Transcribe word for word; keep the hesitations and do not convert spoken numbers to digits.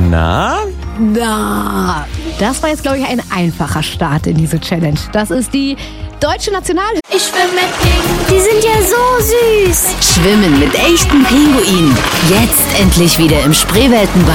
Na? Na, das war jetzt, glaube ich, ein einfacher Start in diese Challenge. Das ist die deutsche Nationalhymne. Ich schwimme mit Pinguinen. Die sind ja so süß. Schwimmen mit echten Pinguinen. Jetzt endlich wieder im Spreeweltenbad.